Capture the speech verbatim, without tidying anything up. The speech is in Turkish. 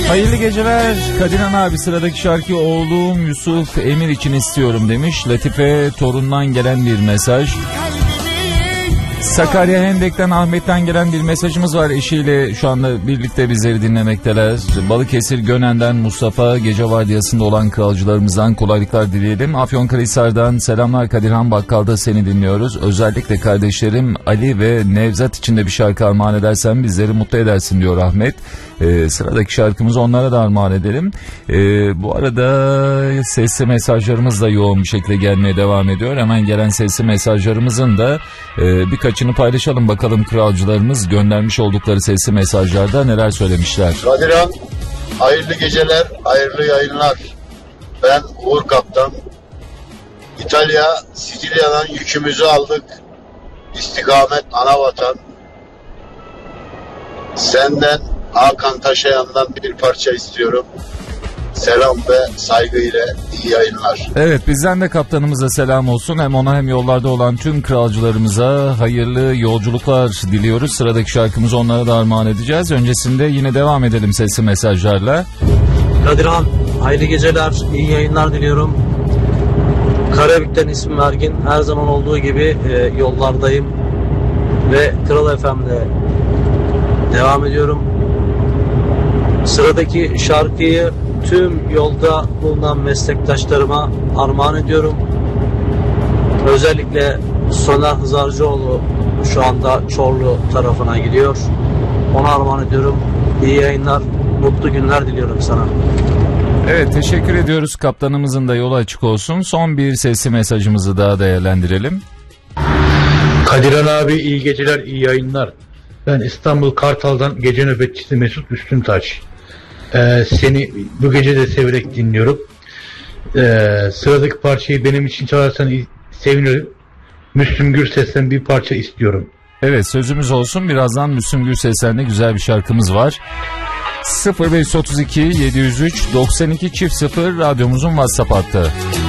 Hayırlı geceler Kadirhan abi, sıradaki şarkı oğlum Yusuf Emir için istiyorum demiş. Latife torundan gelen bir mesaj. Sakarya Hendek'ten Ahmet'ten gelen bir mesajımız var. Eşiyle şu anda birlikte bizleri dinlemekteler. Balıkesir Gönen'den Mustafa, gece vardiyasında olan kralcılarımızdan kolaylıklar dileyelim. Afyonkarahisar'dan selamlar Kadirhan, bakkalda seni dinliyoruz. Özellikle kardeşlerim Ali ve Nevzat için de bir şarkı armağan edersen bizleri mutlu edersin diyor Ahmet. Ee, sıradaki şarkımızı onlara da armağan edelim. Ee, bu arada sesli mesajlarımız da yoğun bir şekilde gelmeye devam ediyor. Hemen gelen sesli mesajlarımızın da e, birkaçını paylaşalım bakalım, kralcılarımız göndermiş oldukları sesli mesajlarda neler söylemişler. Kadirhan, hayırlı geceler, hayırlı yayınlar. Ben Uğur Kaptan. İtalya, Sicilya'dan yükümüzü aldık. İstikamet Anavatan. Senden Hakan Taşayan'dan bir parça istiyorum. Selam ve saygıyla iyi yayınlar. Evet, bizden de kaptanımıza selam olsun. Hem ona hem yollarda olan tüm kralcılarımıza hayırlı yolculuklar diliyoruz. Sıradaki şarkımızı onlara da armağan edeceğiz. Öncesinde yine devam edelim sesli mesajlarla. Kadirhan, hayırlı geceler, iyi yayınlar diliyorum. Karabük'ten ismim Ergin. Her zaman olduğu gibi e, yollardayım. Ve Kral F M'de devam ediyorum. Sıradaki şarkıyı tüm yolda bulunan meslektaşlarıma armağan ediyorum. Özellikle Soner Hızarcıoğlu şu anda Çorlu tarafına gidiyor. Ona armağan ediyorum. İyi yayınlar, mutlu günler diliyorum sana. Evet, teşekkür ediyoruz. Kaptanımızın da yolu açık olsun. Son bir sesli mesajımızı daha değerlendirelim. Kadirhan abi, iyi geceler, iyi yayınlar. Ben İstanbul Kartal'dan gece nöbetçisi Mesut Üstüntaş. Ee, seni bu gece de severek dinliyorum. Ee, sıradaki parçayı benim için çalarsan sevinirim. Müslüm Gürses'ten bir parça istiyorum. Evet, sözümüz olsun. Birazdan Müslüm Gürses'ten de güzel bir şarkımız var. sıfır beş otuz iki yedi yüz üç doksan iki çift sıfır radyomuzun WhatsApp hattı.